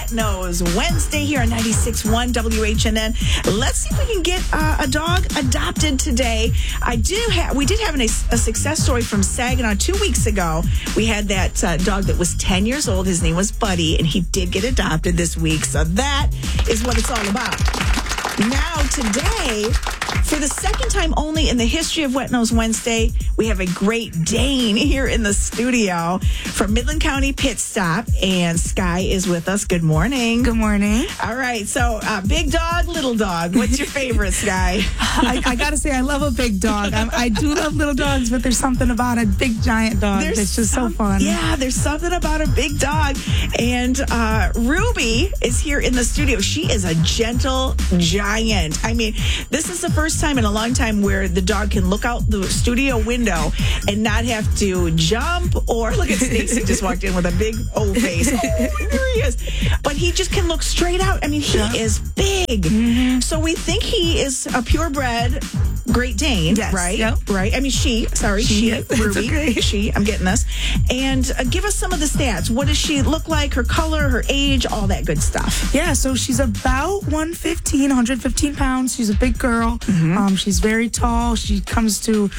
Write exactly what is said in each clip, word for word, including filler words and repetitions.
Wet Nose Wednesday here on ninety-six point one W H N N. Let's see if we can get uh, a dog adopted today. I do have, we did have an, a, a success story from Saginaw two weeks ago. We had that uh, dog that was ten years old. His name was Buddy, and he did get adopted this week. So that is what it's all about. Now, today, for the second time only in the history of Wet Nose Wednesday, we have a Great Dane here in the studio from Midland County Pit Stop, and Sky is with us. Good morning. Good morning. All right, so uh, big dog, little dog. What's your favorite, Sky? I, I got to say, I love a big dog. I, I do love little dogs, but there's something about a big giant dog There's that's just some, so fun. Yeah, there's something about a big dog. And uh, Ruby is here in the studio. She is a gentle giant. I mean, this is the first time in a long time where the dog can look out the studio window and not have to jump or look at Stacy just walked in with a big O face. Oh, there he is. But he just can look straight out. I mean, he yeah. is big. Mm-hmm. So we think he is a purebred Great Dane, yes. right? Yep. Right. I mean, she, sorry, she, she Ruby, okay. she, I'm getting this. And uh, give us some of the stats. What does she look like? Her color, her age, all that good stuff. Yeah, so she's about one fifteen, one fifteen pounds. She's a big girl. Mm-hmm. Um, she's very tall. She comes to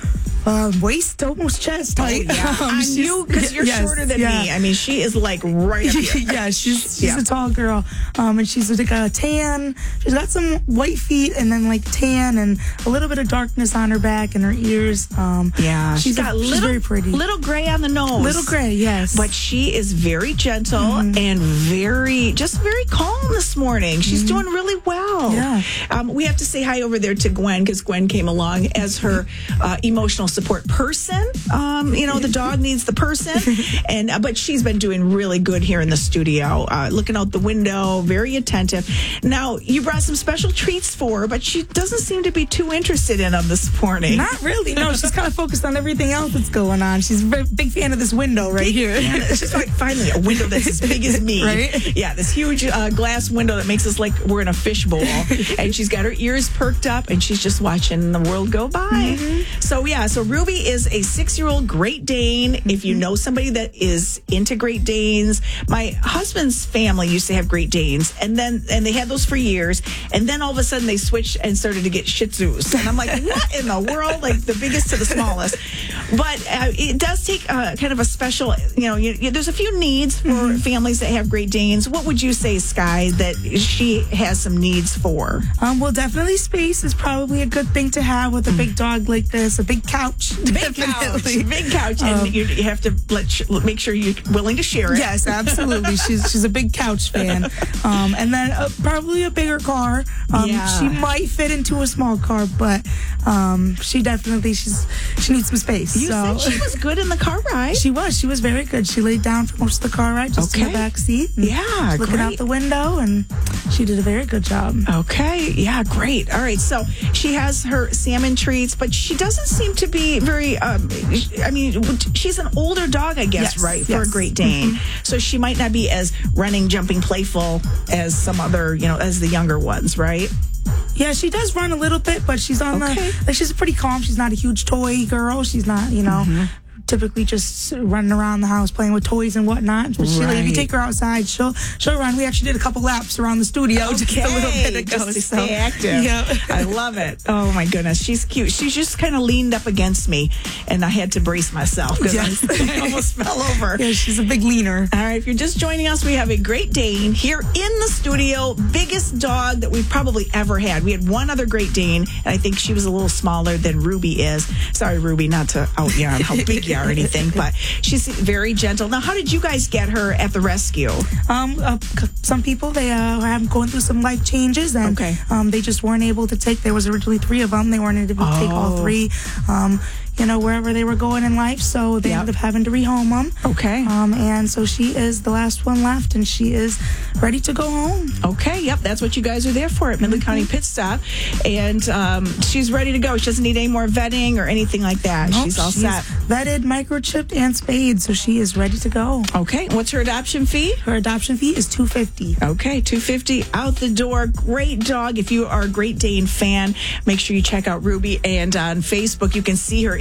uh, waist, almost chest height. Oh, yeah. um, On you, because you're yes, shorter than yeah. me. I mean, she is like right up here. yeah, she's she's yeah. a tall girl. Um, and she's like a tan. She's got some white feet and then like tan and a little bit of darkness on her back and her ears. Um, yeah, she's, she's got a, little, she's very pretty. Little gray on the nose. Little gray, yes. But she is very gentle mm-hmm. and very, just very calm this morning. She's mm-hmm. doing really well. Yeah. Um, we have to say hi over there to Gwen because Gwen came along as her uh, emotional support person. Um, you know, the dog needs the person, and uh, but she's been doing really good here in the studio, uh, looking out the window, very attentive. Now, you brought some special treats for her, but she doesn't seem to be too interested in them this morning. Not really. No, she's kind of focused on everything else that's going on. She's a big fan of this window right big here. Fan. It's just like finally a window that's as big as me. Right? Yeah, this huge uh, glass window that makes us like we're in a fishbowl. And she's got her ears perked up, and she's just watching the world go by. Mm-hmm. So, yeah, so Ruby is a six-year-old Great Dane. Mm-hmm. If you know somebody that is into Great Danes, my husband's family used to have Great Danes, and then and they had those for years, and then all of a sudden they switched and started to get Shih Tzus. And I'm like, what in the world? Like the biggest to the smallest. But uh, it does take uh, kind of a special, you know, you, you, there's a few needs for mm-hmm. families that have Great Danes. What would you say, Sky, that she has some needs for? Um, well, definitely space is probably a good thing to have with a big dog like this, a big couch. Big couch, big couch, and um, you, you have to let make sure you're willing to share it. Yes, absolutely. she's she's a big couch fan, um, and then uh, probably a bigger car. Um, yeah. She might fit into a small car, but um, she definitely she's she needs some space. You so. said she was good in the car ride. She was. She was very good. She laid down for most of the car ride, just okay. in the back seat. Yeah, looking great. out the window, and she did a very good job. Okay, yeah, great. All right, so she has her salmon treats, but she doesn't seem to be very. Um, I mean, she's an older dog, I guess, yes, right, for yes. a Great Dane. Mm-hmm. So she might not be as running, jumping, playful as some other, you know, as the younger ones, right? Yeah, she does run a little bit, but she's on okay. the. Like, she's pretty calm. She's not a huge toy girl. She's not, you know. Mm-hmm. Typically just running around the house playing with toys and whatnot. But she, right. if you take her outside, she'll she'll run. We actually did a couple laps around the studio okay. just a little bit ago. Just to so, stay active. Yeah. I love it. Oh my goodness, she's cute. She just kind of leaned up against me, and I had to brace myself because yes. I, I almost fell over. Yeah, she's a big leaner. All right, if you're just joining us, we have a Great Dane here in the studio. Biggest dog that we've probably ever had. We had one other Great Dane, and I think she was a little smaller than Ruby is. Sorry, Ruby, not to out you on how big you are or anything, but she's very gentle. Now, how did you guys get her at the rescue? Um, uh, some people, they uh, have going through some life changes, and okay. um, they just weren't able to take, there was originally three of them. They weren't able to oh. take all three. Um, you know, wherever they were going in life, so they yep. ended up having to rehome them. Okay. Um, and so she is the last one left, and she is ready to go home. Okay, yep, that's what you guys are there for at Midland County Pit Stop. And um, she's ready to go. She doesn't need any more vetting or anything like that. Nope, she's all she's set. Vetted, microchipped, and spayed, so she is ready to go. Okay, what's her adoption fee? Her adoption fee is two hundred fifty dollars. Okay, two hundred fifty dollars out the door. Great dog. If you are a Great Dane fan, make sure you check out Ruby. And on Facebook, you can see her in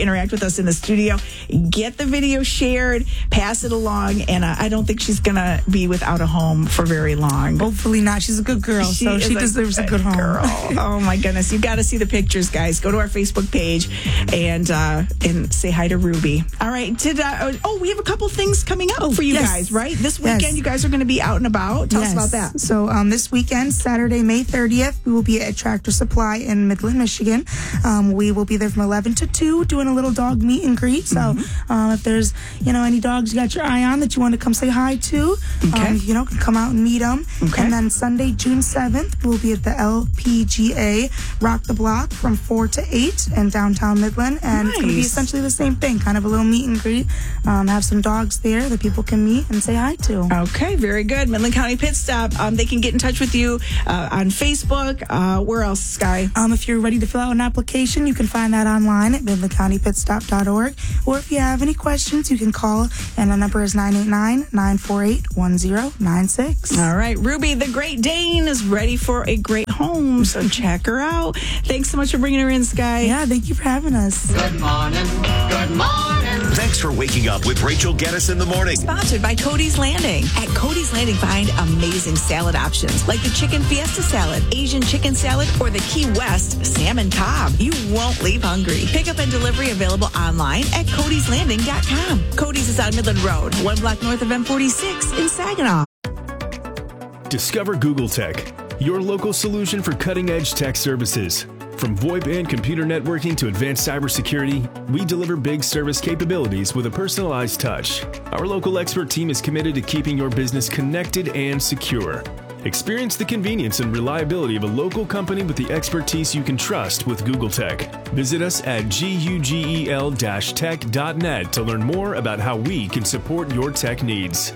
interact with us in the studio. Get the video shared, pass it along, and uh, I don't think she's going to be without a home for very long. Hopefully not. She's a good girl, She so is she a deserves a good good home. girl. Oh my goodness, you got to see the pictures, guys. Go to our Facebook page and uh, and say hi to Ruby. All right. Did uh, oh, we have a couple things coming up for you yes. guys, right? This weekend, Yes. you guys are going to be out and about. Tell Yes. us about that. So um, this weekend, Saturday, May thirtieth, we will be at Tractor Supply in Midland, Michigan. Um, we will be there from eleven to two doing a little dog meet and greet. So Mm-hmm. um, if there's, you know, any dogs you got your eye on that you want to come say hi to, Okay. um, you know, can come out and meet them. Okay. And then Sunday, June seventh, we'll be at the L P G A Rock the Block from four to eight in downtown Midland. And it's going to be Nice. essentially the same thing, kind of a little meet and greet. Um, have some dogs there that people can meet and say hi to. Okay, very good. Midland County Pit Stop. Um, they can get in touch with you uh, on Facebook. Uh, where else, Sky? Um, if you're ready to fill out an application, you can find that online at midland county pit stop dot org. Or if you have any questions, you can call, and the number is nine eight nine, nine four eight, one zero nine six. All right, Ruby, the Great Dane, is ready for a great home, so check her out. Thanks so much for bringing her in, Sky. Yeah, thank you for having us. Good morning. Good morning. Thanks for waking up with Rachel Geddes in the morning. Sponsored by Cody's Landing. At Cody's Landing, find amazing salad options like the chicken fiesta salad, Asian chicken salad, or the Key West salmon cob. You won't leave hungry. Pickup and delivery available online at codys landing dot com. Cody's is on Midland Road, one block north of M forty-six in Saginaw. Discover Google Tech, your local solution for cutting-edge tech services. From VoIP and computer networking to advanced cybersecurity, we deliver big service capabilities with a personalized touch. Our local expert team is committed to keeping your business connected and secure. Experience the convenience and reliability of a local company with the expertise you can trust with Google Tech. Visit us at gugel dash tech dot net to learn more about how we can support your tech needs.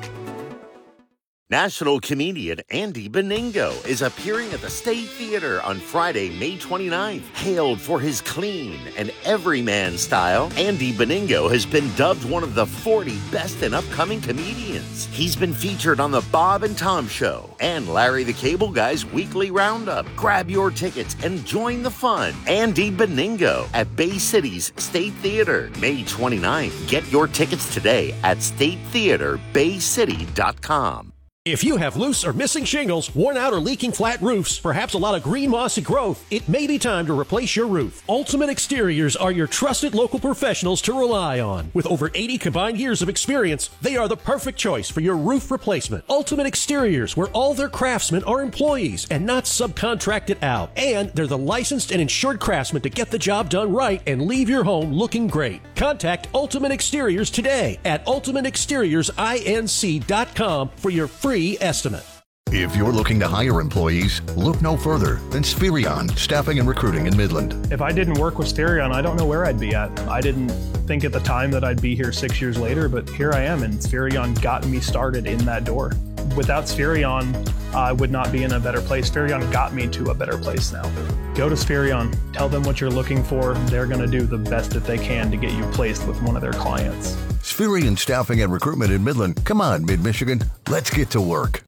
National comedian Andy Beningo is appearing at the State Theater on Friday, May twenty-ninth. Hailed for his clean and everyman style, Andy Beningo has been dubbed one of the forty best and upcoming comedians. He's been featured on The Bob and Tom Show and Larry the Cable Guy's Weekly Roundup. Grab your tickets and join the fun. Andy Beningo at Bay City's State Theater, May twenty-ninth. Get your tickets today at state theater bay city dot com. If you have loose or missing shingles, worn out or leaking flat roofs, perhaps a lot of green mossy growth, it may be time to replace your roof. Ultimate Exteriors are your trusted local professionals to rely on. With over eighty combined years of experience, they are the perfect choice for your roof replacement. Ultimate Exteriors, where all their craftsmen are employees and not subcontracted out. And they're the licensed and insured craftsmen to get the job done right and leave your home looking great. Contact Ultimate Exteriors today at ultimate exteriors inc dot com for your free estimate. If you're looking to hire employees, look no further than Spherion Staffing and Recruiting in Midland. If I didn't work with Spherion, I don't know where I'd be at. I didn't think at the time that I'd be here six years later, but here I am, and Spherion got me started in that door. Without Spherion, I would not be in a better place. Spherion got me to a better place now. Go to Spherion, tell them what you're looking for. They're going to do the best that they can to get you placed with one of their clients. Spherion Staffing and Recruitment in Midland. Come on, Mid-Michigan, let's get to work.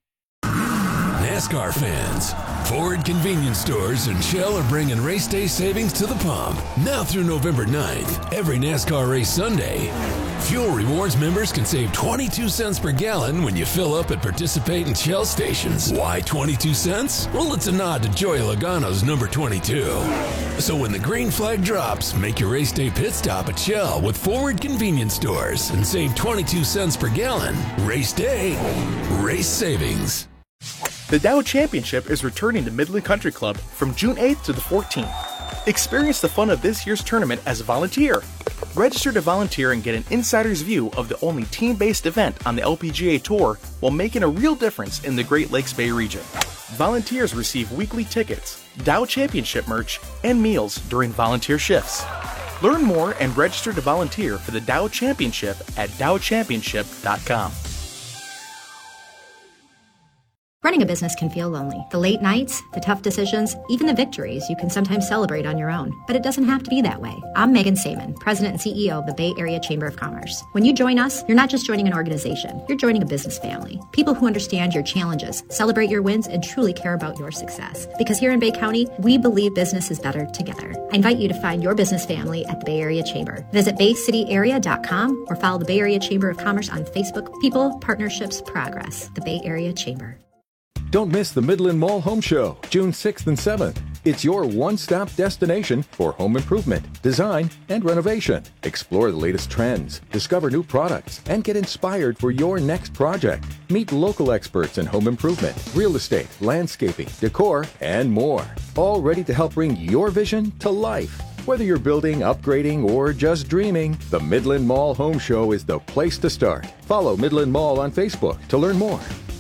NASCAR fans, Ford Convenience Stores and Shell are bringing race day savings to the pump. Now through November ninth, every NASCAR race Sunday, Fuel Rewards members can save twenty-two cents per gallon when you fill up at participating Shell stations. Why twenty-two cents? Well, it's a nod to Joey Logano's number twenty-two. So when the green flag drops, make your race day pit stop at Shell with Ford Convenience Stores and save twenty-two cents per gallon. Race day, race savings. The Dow Championship is returning to Midland Country Club from June eighth to the fourteenth. Experience the fun of this year's tournament as a volunteer. Register to volunteer and get an insider's view of the only team-based event on the L P G A Tour while making a real difference in the Great Lakes Bay region. Volunteers receive weekly tickets, Dow Championship merch, and meals during volunteer shifts. Learn more and register to volunteer for the Dow Championship at dow championship dot com. Running a business can feel lonely. The late nights, the tough decisions, even the victories you can sometimes celebrate on your own. But it doesn't have to be that way. I'm Megan Saman, President and C E O of the Bay Area Chamber of Commerce. When you join us, you're not just joining an organization, you're joining a business family. People who understand your challenges, celebrate your wins, and truly care about your success. Because here in Bay County, we believe business is better together. I invite you to find your business family at the Bay Area Chamber. Visit bay city area dot com or follow the Bay Area Chamber of Commerce on Facebook. People, partnerships, progress. The Bay Area Chamber. Don't miss the Midland Mall Home Show, June sixth and seventh. It's your one-stop destination for home improvement, design, and renovation. Explore the latest trends, discover new products, and get inspired for your next project. Meet local experts in home improvement, real estate, landscaping, decor, and more. All ready to help bring your vision to life. Whether you're building, upgrading, or just dreaming, the Midland Mall Home Show is the place to start. Follow Midland Mall on Facebook to learn more.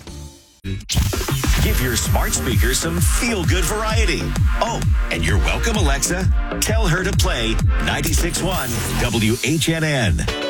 Give your smart speaker some feel-good variety. Oh, and you're welcome, Alexa. Tell her to play ninety-six point one W H N N.